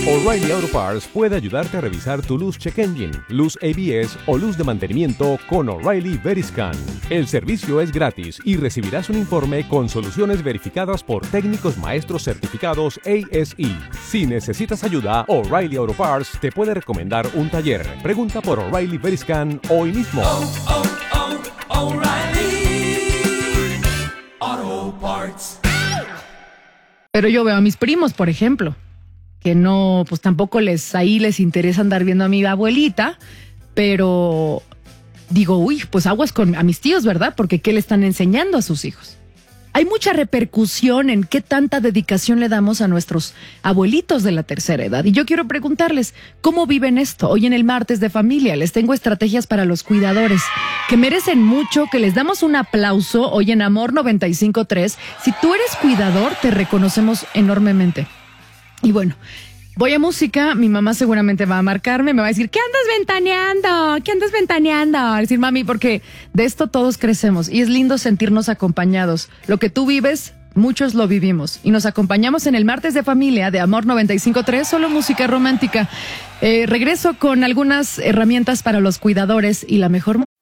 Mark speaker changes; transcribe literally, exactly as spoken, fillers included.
Speaker 1: O'Reilly Auto Parts puede ayudarte a revisar tu luz check engine, luz A B S o luz de mantenimiento con O'Reilly Veriscan. El servicio es gratis y recibirás un informe con soluciones verificadas por técnicos maestros certificados A S E. Si necesitas ayuda, O'Reilly Auto Parts te puede recomendar un taller. Pregunta por O'Reilly Veriscan hoy mismo.
Speaker 2: Oh, oh, oh, O'Reilly Auto Parts.
Speaker 3: Pero yo veo a mis primos, por ejemplo, que no, pues tampoco les, ahí les interesa andar viendo a mi abuelita, pero digo, uy, pues aguas con a mis tíos, ¿verdad? Porque ¿qué le están enseñando a sus hijos? Hay mucha repercusión en qué tanta dedicación le damos a nuestros abuelitos de la tercera edad. Y yo quiero preguntarles, ¿cómo viven esto? Hoy en el martes de familia les tengo estrategias para los cuidadores que merecen mucho, que les damos un aplauso hoy en Amor noventa y cinco punto tres. Si tú eres cuidador, te reconocemos enormemente. Y bueno, voy a música, mi mamá seguramente va a marcarme, me va a decir, ¿qué andas ventaneando? ¿Qué andas ventaneando? A decir, mami, porque de esto todos crecemos y es lindo sentirnos acompañados. Lo que tú vives, muchos lo vivimos. Y nos acompañamos en el martes de familia de Amor noventa y cinco punto tres, solo música romántica. Eh, regreso con algunas herramientas para los cuidadores y la mejor